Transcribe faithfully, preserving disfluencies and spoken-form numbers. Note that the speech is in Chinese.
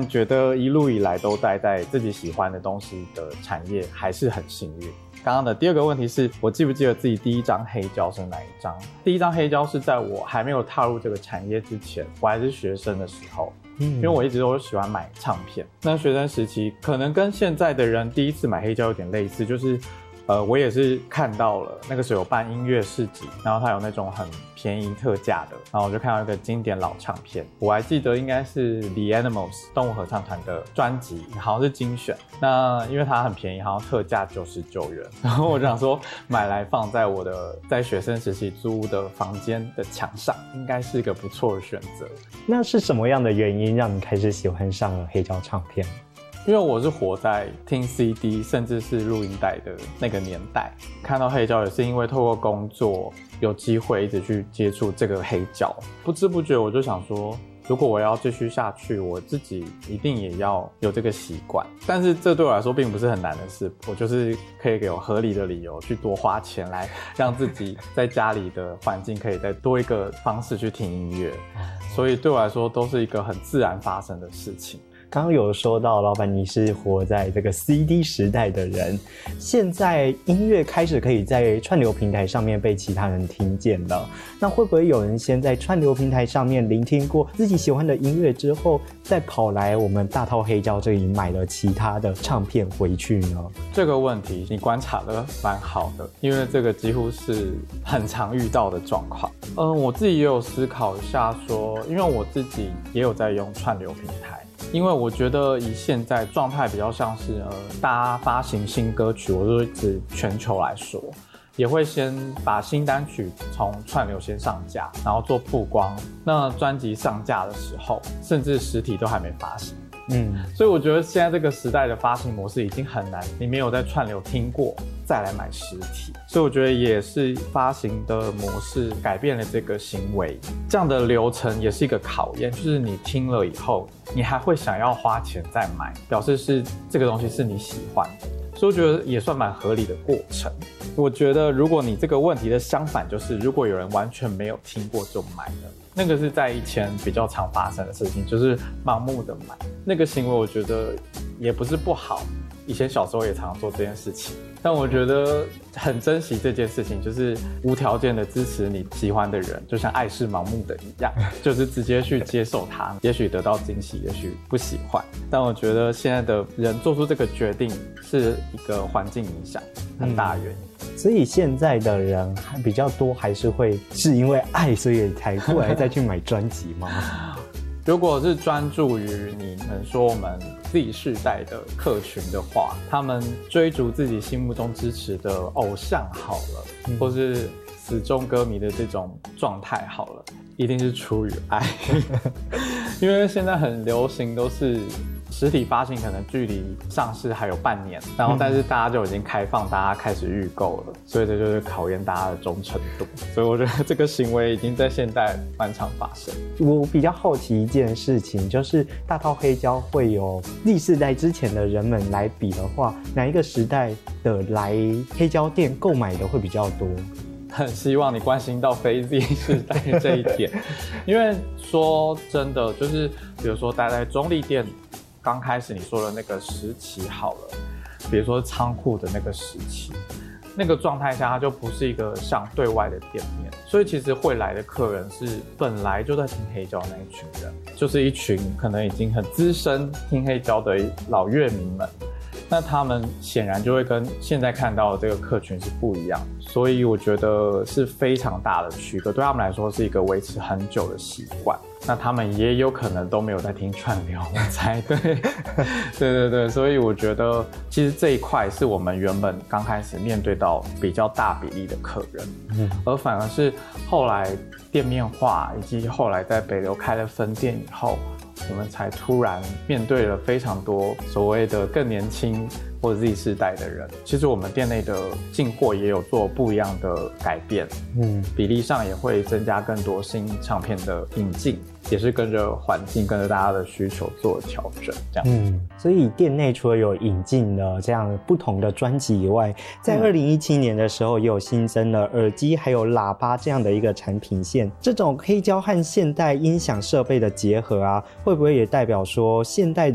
觉得一路以来都待在自己喜欢的东西的产业还是很幸运。刚刚的第二个问题是我记不记得自己第一张黑胶是哪一张？第一张黑胶是在我还没有踏入这个产业之前，我还是学生的时候。嗯，因为我一直都喜欢买唱片。那学生时期可能跟现在的人第一次买黑胶有点类似，就是呃，我也是看到了那个时候有办音乐市集，然后它有那种很便宜特价的，然后我就看到一个经典老唱片，我还记得应该是 The Animals 动物合唱团的专辑，好像是精选。那因为它很便宜，好像特价九十九元，然后我就想说买来放在我的在学生时期租屋的房间的墙上，应该是一个不错的选择。 那是什么样的原因让你开始喜欢上了黑胶唱片？ 因为我是活在听 C D 甚至是录音带的那个年代，看到黑胶也是因为透过工作有机会一直去接触这个黑胶，不知不觉我就想说，如果我要继续下去，我自己一定也要有这个习惯。但是这对我来说并不是很难的事，我就是可以给我合理的理由去多花钱来让自己在家里的环境可以再多一个方式去听音乐，所以对我来说都是一个很自然发生的事情。 刚刚有说到，老板你是活在这个 C D 时代的人，现在音乐开始可以在串流平台上面被其他人听见了，那会不会有人先在串流平台上面聆听过自己喜欢的音乐之后，再跑来我们大套黑胶这里买了其他的唱片回去呢？ 这个问题你观察得蛮好的，因为这个几乎是很常遇到的状况。嗯，我自己也有思考一下说，因为我自己也有在用串流平台，因为我觉得以现在状态比较像是呃，大家发行新歌曲，我就指全球来说，也会先把新单曲从串流先上架，然后做曝光。那专辑上架的时候，甚至实体都还没发行。嗯，所以我觉得现在这个时代的发行模式已经很难，你没有在串流听过再来买实体，所以我觉得也是发行的模式改变了这个行为，这样的流程也是一个考验，就是你听了以后，你还会想要花钱再买，表示是这个东西是你喜欢的，所以我觉得也算蛮合理的过程。我觉得如果你这个问题的相反，就是如果有人完全没有听过就买了，那个是在以前比较常发生的事情，就是盲目的买，那个行为我觉得也不是不好，以前小时候也常做这件事情，但我觉得很珍惜这件事情，就是无条件的支持你喜欢的人，就像爱是盲目的一样，就是直接去接受它，也许得到惊喜，也许不喜欢，但我觉得现在的人做出这个决定是一个环境影响很大的原因。 嗯，所以现在的人还比较多还是会是因为爱所以才过来再去买专辑吗？ 如果是专注于你们说我们 Z 世代的客群的话，他们追逐自己心目中支持的偶像好了，嗯，或是死忠歌迷的这种状态好了，一定是出于爱。因为现在很流行都是实体发行，可能距离上市还有半年，然后但是大家就已经开放，大家开始预购了，所以这就是考验大家的忠诚度。所以我觉得这个行为已经在现代蛮常发生。 我比较好奇一件事情，就是大套黑胶会有 Z 世代之前的人们来比的话，哪一个时代的来黑胶店购买的会比较多？ 很希望你关心到非 Z 世代这一点，因为说真的，就是比如说待在中立店刚开始你说的那个时期好了，比如说仓库的那个时期，那个状态下它就不是一个像对外的店面，所以其实会来的客人是本来就在听黑胶那一群人，就是一群可能已经很资深听黑胶的老乐迷们，那他们显然就会跟现在看到的这个客群是不一样的，所以我觉得是非常大的区隔，对他们来说是一个维持很久的习惯。那他们也有可能都没有在听串流才对。对对对，所以我觉得其实这一块是我们原本刚开始面对到比较大比例的客人，嗯，而反而是后来店面化以及后来在北流开了分店以后，我们才突然面对了非常多所谓的更年轻或者 Z 世代的人。其实我们店内的进货也有做不一样的改变，嗯，比例上也会增加更多新唱片的引进，也是跟着环境跟着大家的需求做调整这样。 嗯，所以店内除了有引进了这样不同的专辑以外，在二零一七年的时候也有新增了耳机还有喇叭这样的一个产品线。这种黑胶和现代音响设备的结合啊，会不会也代表说现代